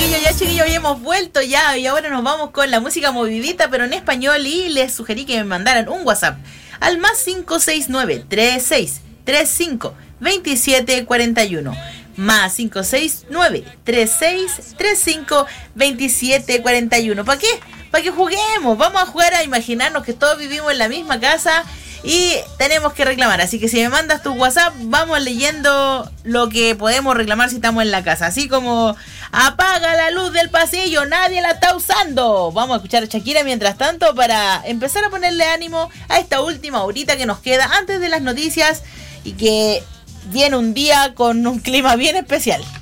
chiquillos, ya hemos vuelto ya y ahora nos vamos con la música movidita pero en español y les sugerí que me mandaran un WhatsApp al más 569-3635-2741 más 569-3635-2741. ¿Para qué? Para que juguemos, vamos a jugar a imaginarnos que todos vivimos en la misma casa y tenemos que reclamar, así que si me mandas tu WhatsApp vamos leyendo lo que podemos reclamar si estamos en la casa, así como apaga la luz del pasillo, nadie la está usando. Vamos a escuchar a Shakira mientras tanto para empezar a ponerle ánimo a esta última horita que nos queda antes de las noticias y que viene un día con un clima bien especial.